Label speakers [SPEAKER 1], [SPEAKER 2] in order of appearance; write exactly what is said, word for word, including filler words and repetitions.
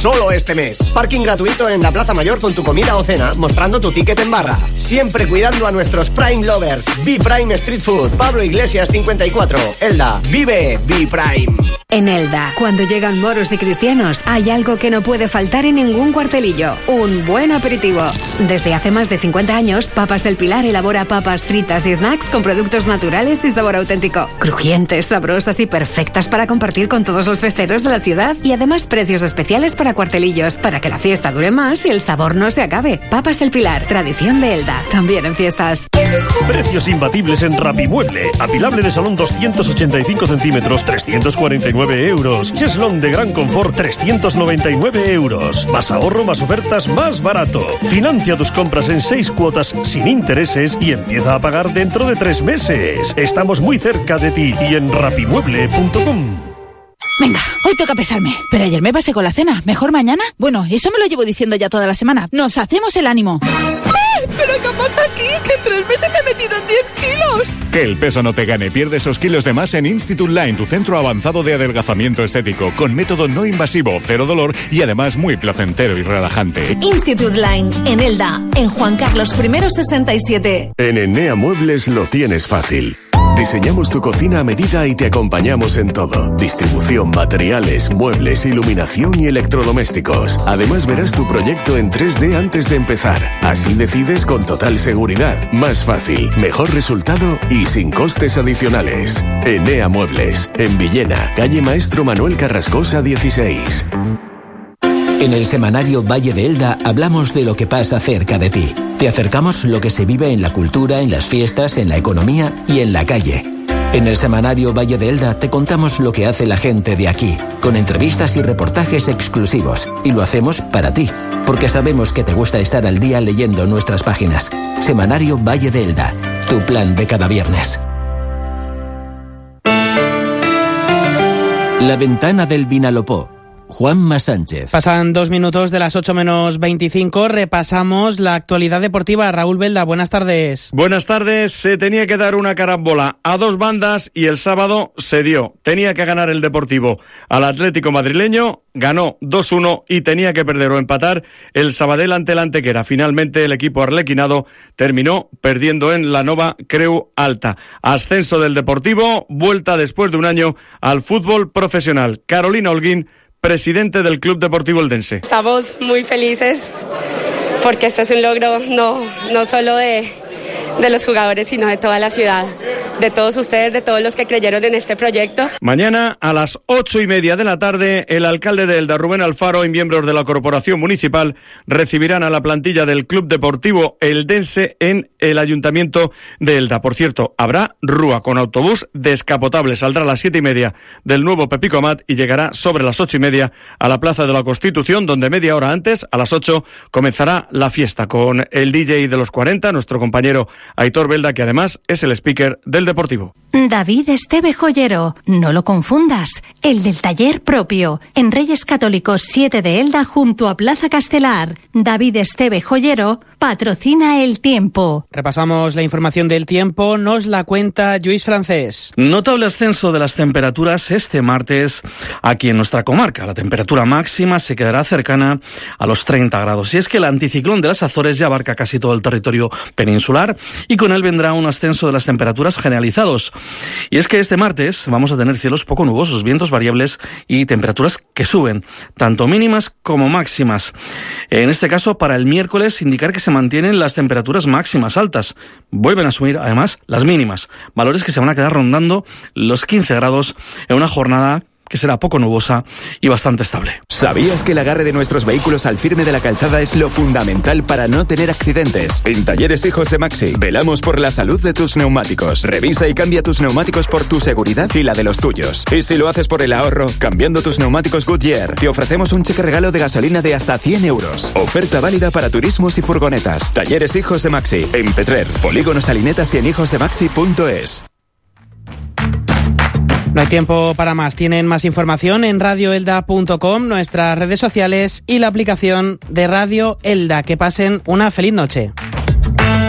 [SPEAKER 1] solo este mes. Parking gratuito en la Plaza Mayor con tu comida o cena, mostrando tu ticket en barra. Siempre cuidando a nuestros Prime Lovers. B-Prime Street Food, Pablo Iglesias cincuenta y cuatro. Elda, vive B-Prime.
[SPEAKER 2] En Elda, cuando llegan moros y cristianos, hay algo que no puede faltar en ningún cuartelillo: un buen aperitivo. Desde hace más de cincuenta años, Papas El Pilar elabora papas fritas y snacks con productos naturales y sabor auténtico. Crujientes, sabrosas y perfectas para compartir con todos los festeros de la ciudad, y además precios especiales para cuartelillos, para que la fiesta dure más y el sabor no se acabe. Papas El Pilar, tradición de Elda, también en fiestas.
[SPEAKER 3] Precios imbatibles en Rapimueble. Apilable de salón doscientos ochenta y cinco centímetros, trescientos cuarenta y nueve euros. Cheslón de gran confort, trescientos noventa y nueve euros. Más ahorro, más ofertas, más barato. Financia tus compras en seis cuotas sin intereses y empieza a pagar dentro de tres meses. Estamos muy cerca de ti y en rapimueble punto com.
[SPEAKER 4] Venga, hoy toca pesarme. Pero ayer me pasé con la cena. ¿Mejor mañana? Bueno, eso me lo llevo diciendo ya toda la semana. Nos hacemos el ánimo. ¡Ay! ¿Pero qué pasa aquí? Que en tres meses me he metido en diez kilos.
[SPEAKER 5] Que el peso no te gane. Pierde esos kilos de más en Institute Line, tu centro avanzado de adelgazamiento estético, con método no invasivo, cero dolor y además muy placentero y relajante.
[SPEAKER 2] Institute Line, en Elda, en Juan Carlos primero sesenta y siete.
[SPEAKER 6] En Enea Muebles lo tienes fácil. Diseñamos tu cocina a medida y te acompañamos en todo. Distribución, materiales, muebles, iluminación y electrodomésticos. Además verás tu proyecto en tres D antes de empezar. Así decides con total seguridad. Más fácil, mejor resultado y sin costes adicionales. Enea Muebles, en Villena, calle Maestro Manuel Carrascosa dieciséis.
[SPEAKER 7] En el semanario Valle de Elda hablamos de lo que pasa cerca de ti. Te acercamos lo que se vive en la cultura, en las fiestas, en la economía y en la calle. En el semanario Valle de Elda te contamos lo que hace la gente de aquí, con entrevistas y reportajes exclusivos. Y lo hacemos para ti, porque sabemos que te gusta estar al día leyendo nuestras páginas. Semanario Valle de Elda, tu plan de cada viernes. La ventana del Vinalopó. Juanma Sánchez.
[SPEAKER 8] Pasan dos minutos de las ocho menos veinticinco. Repasamos la actualidad deportiva. Raúl Belda, buenas tardes.
[SPEAKER 9] Buenas tardes. Se tenía que dar una carambola a dos bandas y el sábado se dio. Tenía que ganar el Deportivo al Atlético madrileño, ganó dos uno y tenía que perder o empatar el Sabadell ante el Antequera. Finalmente el equipo arlequinado terminó perdiendo en la Nova Creu Alta. Ascenso del Deportivo, vuelta después de un año al fútbol profesional. Carolina Holguín, presidente del Club Deportivo Eldense.
[SPEAKER 10] Estamos muy felices porque este es un logro no, no solo de, de los jugadores, sino de toda la ciudad, de todos ustedes, de todos los que creyeron en este proyecto.
[SPEAKER 9] Mañana a las ocho y media de la tarde, el alcalde de Elda, Rubén Alfaro, y miembros de la corporación municipal recibirán a la plantilla del Club Deportivo Eldense en el Ayuntamiento de Elda. Por cierto, habrá rúa con autobús descapotable. Saldrá a las siete y media del nuevo Pepico Amat y llegará sobre las ocho y media a la Plaza de la Constitución, donde media hora antes, a las ocho, comenzará la fiesta con el D J de los cuarenta, nuestro compañero Aitor Belda, que además es el speaker del Deportivo.
[SPEAKER 11] David Esteve Joyero, no lo confundas, el del taller propio, en Reyes Católicos siete de Elda junto a Plaza Castelar. David Esteve Joyero patrocina El Tiempo.
[SPEAKER 8] Repasamos la información del tiempo, nos la cuenta Lluís Francés.
[SPEAKER 12] Notable ascenso de las temperaturas este martes aquí en nuestra comarca. La temperatura máxima se quedará cercana a los treinta grados. Y es que el anticiclón de las Azores ya abarca casi todo el territorio peninsular y con él vendrá un ascenso de las temperaturas generalizados. Y es que este martes vamos a tener cielos poco nubosos, vientos variables y temperaturas que suben, tanto mínimas como máximas. En este caso, para el miércoles, indicar que se mantienen las temperaturas máximas altas. Vuelven a subir, además, las mínimas, valores que se van a quedar rondando los quince grados en una jornada que será poco nubosa y bastante estable.
[SPEAKER 13] ¿Sabías que el agarre de nuestros vehículos al firme de la calzada es lo fundamental para no tener accidentes? En Talleres Hijos de Maxi velamos por la salud de tus neumáticos. Revisa y cambia tus neumáticos por tu seguridad y la de los tuyos. Y si lo haces por el ahorro, cambiando tus neumáticos Goodyear, te ofrecemos un cheque regalo de gasolina de hasta cien euros. Oferta válida para turismos y furgonetas. Talleres Hijos de Maxi, en Petrer, Polígono Salinetas y en hijos de maxi punto es.
[SPEAKER 8] No hay tiempo para más. Tienen más información en radio elda punto com, nuestras redes sociales y la aplicación de Radio Elda. Que pasen una feliz noche.